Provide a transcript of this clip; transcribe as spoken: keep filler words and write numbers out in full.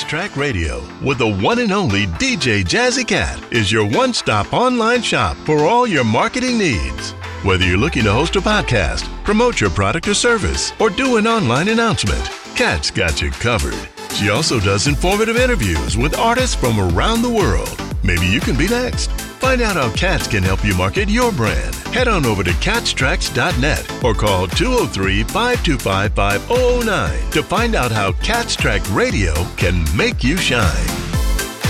Track Radio with the one and only D J Jazzy Cat is your one-stop online shop for all your marketing needs. Whether you're looking to host a podcast, promote your product or service, or do an online announcement, Cat's got you covered. She also does informative interviews with artists from around the world. Maybe you can be next. Find out how Cats can help you market your brand. Head on over to cats tracks dot net or call two oh three, five two five, five oh oh nine to find out how Cats Track Radio can make you shine.